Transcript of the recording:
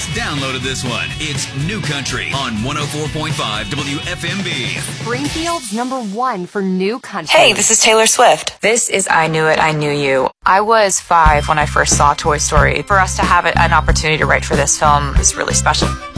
downloaded this one. It's New Country on 104.5 WFMB. Springfield's #1 for New Country. Hey, this is Taylor Swift. This is I Knew It, I Knew You. I was 5 when I first saw Toy Story. For us to have an opportunity to write for this film is really special.